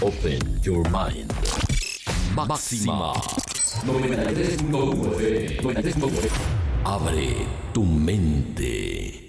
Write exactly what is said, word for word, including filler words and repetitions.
Open your mind. Máxima noventa y tres punto uno F M. noventa y tres punto uno. Abre tu mente.